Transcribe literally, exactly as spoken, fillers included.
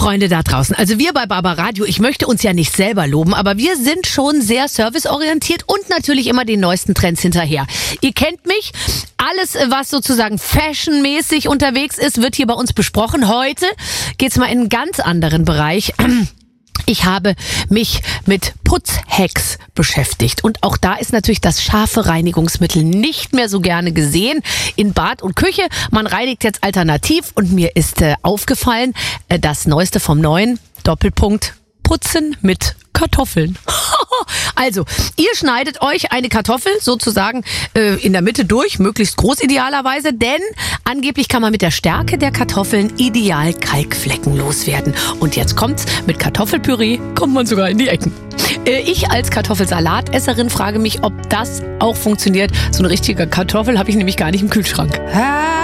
Freunde da draußen, also wir bei Barbaradio, ich möchte uns ja nicht selber loben, aber wir sind schon sehr serviceorientiert und natürlich immer den neuesten Trends hinterher. Ihr kennt mich, alles was sozusagen fashionmäßig unterwegs ist, wird hier bei uns besprochen. Heute geht's mal in einen ganz anderen Bereich. Ich habe mich mit Putzhacks beschäftigt und auch da ist natürlich das scharfe Reinigungsmittel nicht mehr so gerne gesehen in Bad und Küche. Man reinigt jetzt alternativ und mir ist äh, aufgefallen, äh, das Neueste vom Neuen, Doppelpunkt, Putzen mit Kartoffeln. Also, ihr schneidet euch eine Kartoffel sozusagen äh, in der Mitte durch, möglichst groß idealerweise, denn angeblich kann man mit der Stärke der Kartoffeln ideal Kalkflecken loswerden. Und jetzt kommt's, mit Kartoffelpüree kommt man sogar in die Ecken. Äh, ich als Kartoffelsalatesserin frage mich, ob das auch funktioniert. So eine richtige Kartoffel habe ich nämlich gar nicht im Kühlschrank.